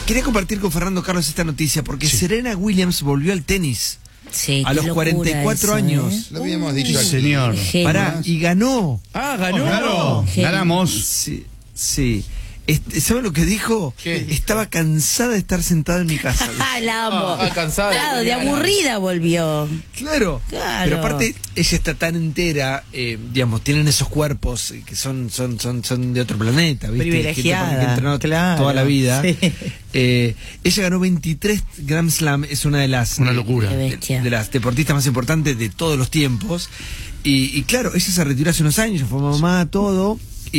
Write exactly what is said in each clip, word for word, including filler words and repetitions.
quería compartir con Fernando Carlos esta noticia porque sí. Serena Williams volvió al tenis. Sí, a los cuarenta y cuatro eso, años. ¿eh? Lo habíamos dicho aquí. Señor. Pará, y ganó. Ah, ganó. Oh, claro. Ganamos. Sí, sí. Este, ¿Sabe lo que dijo? ¿Qué? Estaba cansada de estar sentada en mi casa. Ah, la amo. Ah, cansada. Claro, de aburrida volvió. Claro. Claro. Pero aparte, ella está tan entera, eh, digamos, tienen esos cuerpos que son, son, son, son de otro planeta, ¿viste? Privilegiada, Gente que entrenó claro. toda la vida. Sí. Eh, ella ganó veintitrés Grand Slam, es una de las Una eh, locura. Qué de, bestia. de las deportistas más importantes de todos los tiempos. Y, y claro, ella se retiró hace unos años, fue mamá, todo.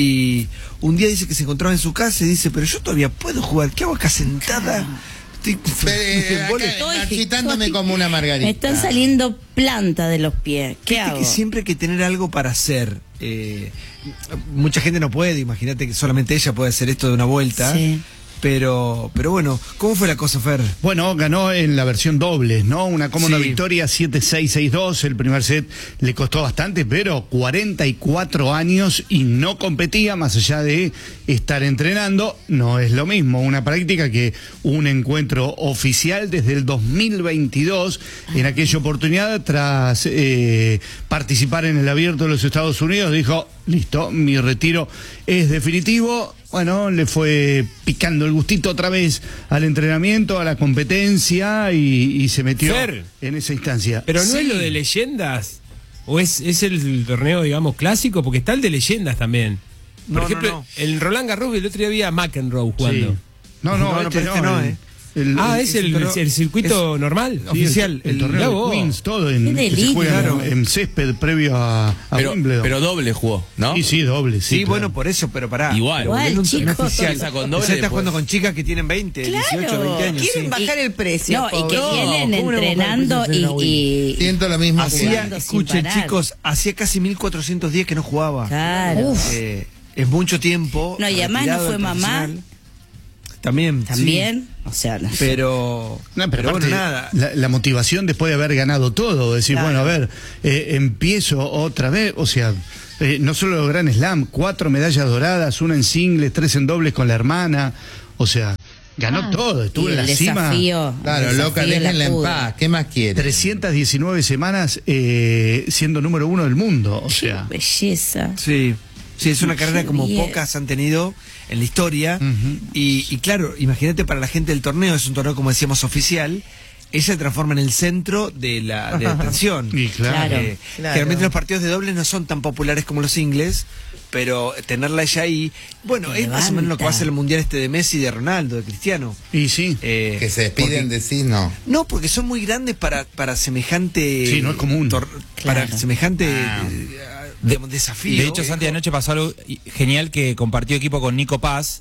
Y un día dice que se encontraba en su casa y dice, pero yo todavía puedo jugar, ¿qué hago acá sentada? Estoy, Eh, acá, Estoy- marchitándome estoy- como una margarita. Me están saliendo plantas de los pies. ¿Qué Viste hago? que siempre hay que tener algo para hacer. Eh, mucha gente no puede, imagínate que solamente ella puede hacer esto de una vuelta. Sí. Pero, pero bueno, ¿cómo fue la cosa, Fer? Bueno, ganó en la versión doble, ¿no? Una cómoda Sí. victoria, siete seis, seis dos. El primer set le costó bastante, pero cuarenta y cuatro años y no competía, más allá de estar entrenando. No es lo mismo. Una práctica que un encuentro oficial desde el dos mil veintidós. En aquella oportunidad, tras eh, participar en el Abierto de los Estados Unidos, dijo, listo, mi retiro es definitivo. Bueno, le fue picando el gustito otra vez al entrenamiento, a la competencia y, y se metió Fer, en esa instancia. Pero no Sí. es lo de leyendas, o es, es el torneo, digamos, clásico, porque está el de leyendas también. Por No, ejemplo, no, no. el Roland Garros, el otro día había McEnroe jugando. Sí. No, no, No, no, este pero este no, no, el- ¿eh? el- Ah, el- es el, pero el circuito es normal, sí, oficial. el, el Mirá torneo de vos. Queens, todo en, Qué que se delirio. juega Claro. en, en césped previo a, a Pero, Wimbledon. pero doble jugó, ¿no? Sí, sí, doble, sí. Sí, claro. bueno, por eso, pero pará. Igual. Pero volvió Igual, un torneo chicos. oficial. Empieza con doble O sea, está después. jugando con chicas que tienen veinte, dieciocho, veinte años. Quieren sí. bajar el precio. No, y que pobre. vienen ¿Cómo no bajar el entrenando precio de Serena y, y Siento lo mismo. Hacía, jugando sin escuchen parar. chicos, hacía casi mil cuatrocientos días que no jugaba. Claro. Eh, es mucho tiempo. No, y además no retirado fue del mamá. profesional. También. sí. También, o sea, no sé. Pero, No, pero, pero aparte, bueno, nada. La, la motivación después de haber ganado todo, decir, Claro. bueno, a ver, eh, empiezo otra vez, o sea, eh, no solo los Grand Slam, cuatro medallas doradas, una en singles, tres en dobles con la hermana, o sea, ganó Ah, todo, estuvo y en el la cima. desafío, Claro, el loca, desafío la déjenla en pudo. paz. ¿Qué más quiere? trescientas diecinueve semanas eh, siendo número uno del mundo, o sea. Belleza. Sí, sí, es una Qué carrera como bien. pocas han tenido en la historia. Ujú. y, y claro, imagínate para la gente del torneo, es un torneo como decíamos oficial, ella se transforma en el centro de la, de la atención. Y claro. Claro. Eh, Claro. Generalmente los partidos de dobles no son tan populares como los singles, pero tenerla ella ahí, bueno, Te es más o menos lo que va a levanta. ser el mundial este de Messi, de Ronaldo, de Cristiano. Y sí, Eh, Que se despiden porque- de sí, no. No, porque son muy grandes para, para semejante... Sí, no es común. tor- Para Claro. semejante Ah. eh, digamos, desafío. De hecho, Santi, anoche pasó algo genial que compartió equipo con Nico Paz.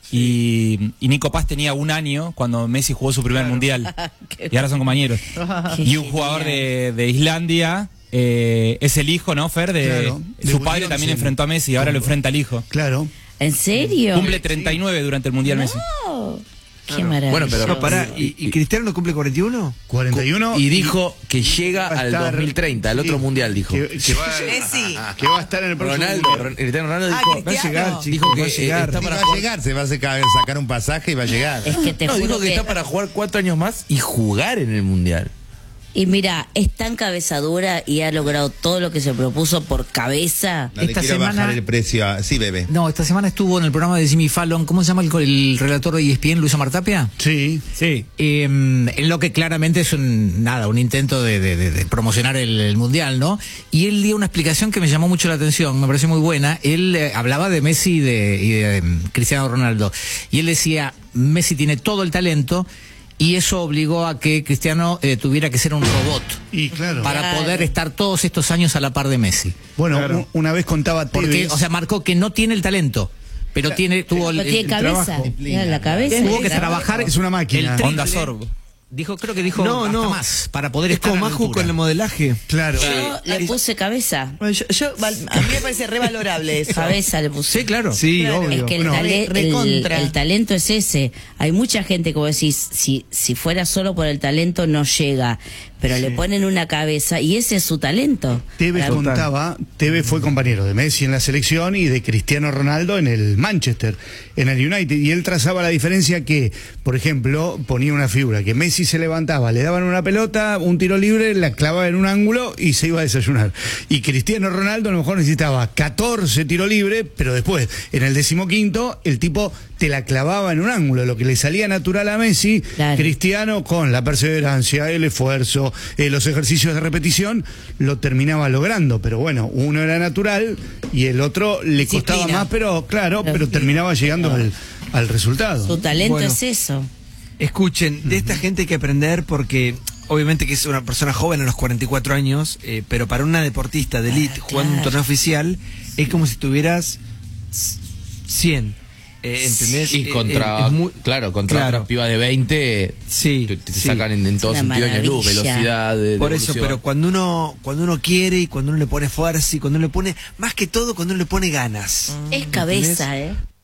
Y, y Nico Paz tenía un año cuando Messi jugó su primer mundial. Y ahora son compañeros. Qué Y un jugador de, de Islandia eh, es el hijo, ¿no, Fer? De, Claro. su De padre Williams, también sí. enfrentó a Messi y ahora lo enfrenta al hijo. claro. ¿En serio? Cumple treinta y nueve durante el mundial Messi. Oh, qué maravilla. Bueno, pero- No, pará, ¿y, y Cristiano no cumple cuarenta y uno? cuarenta y uno. Y dijo que llega va a al estar- dos mil treinta, al otro sí, mundial, dijo. Que, que va, Messi. que va a estar en el próximo Ronaldo, mundial. Ron- Cristiano Ronaldo Ah, dijo, Cristiano. Va a llegar, chicos, dijo que va a eh, llegar. está Y para va a jugar. llegar, se va a sacar, sacar un pasaje y va a llegar. Es que te No, juro dijo que, que... está para jugar cuatro años más y jugar en el mundial. Y mira, es tan cabezadura y ha logrado todo lo que se propuso por cabeza. No le Esta quiero semana- bajar el precio. a- Sí, bebé. No, esta semana estuvo en el programa de Jimmy Fallon. ¿Cómo se llama el, el relator de E S P N, Luis Amartapia? Sí. Sí. Eh, en lo que claramente es un nada un intento de, de- de- de promocionar el, el mundial, ¿no? Y él dio una explicación que me llamó mucho la atención, me pareció muy buena. Él eh, hablaba de Messi y de, y de mm, Cristiano Ronaldo, y él decía, Messi tiene todo el talento y eso obligó a que Cristiano eh, tuviera que ser un robot Y claro. para Claro. poder estar todos estos años a la par de Messi. Bueno, Claro. u- una vez contaba Porque, Tevez, o sea, marcó que no tiene el talento, pero tiene tuvo el, Pero tiene el cabeza. trabajo. Mira, la cabeza. Tuvo que esa. trabajar. es una máquina. El triple. Honda Sorbo. Dijo, creo que dijo No, hasta no. más para poder Es estar como a la Maju altura. con el modelaje. Claro. Yo le puse cabeza. Bueno, yo- yo- Val- A mí me parece revalorable eso. Cabeza le puse. sí, claro. Sí, Claro. obvio. Es que el, Bueno, tale- re- el- recontra. el talento es ese. Hay mucha gente que vos decís, si, si fuera solo por el talento no llega. pero le ponen una cabeza y ese es su talento. Tevez Para- contaba, Tevez fue compañero de Messi en la selección y de Cristiano Ronaldo en el Manchester, en el United, y él trazaba la diferencia que, por ejemplo, ponía una figura, que Messi se levantaba, le daban una pelota, un tiro libre, la clavaba en un ángulo y se iba a desayunar. Y Cristiano Ronaldo a lo mejor necesitaba catorce tiros libres, pero después, en el decimoquinto, el tipo te la clavaba en un ángulo, lo que le salía natural a Messi, Claro. Cristiano con la perseverancia, el esfuerzo, eh, los ejercicios de repetición, lo terminaba logrando, pero bueno, uno era natural y el otro le Disciplina. costaba más, pero claro, Pero pero sí. terminaba llegando al, al resultado. Su talento Bueno. es eso. Escuchen, de esta gente hay que aprender porque obviamente que es una persona joven a los cuarenta y cuatro años, eh, pero para una deportista de elite Ah, jugando un claro. torneo oficial es como si tuvieras cien. Eh, ¿Entendés? Y Eh, contra, eh, es muy- claro, contra claro. otras pibas de veinte, Sí, te, te sí. sacan en, en todo una sentido años luz, maravilla. velocidad, de, Por de eso, evolución. pero cuando uno cuando uno quiere y cuando uno le pone fuerza y cuando uno le pone, más que todo, cuando uno le pone ganas. Es cabeza, ¿eh?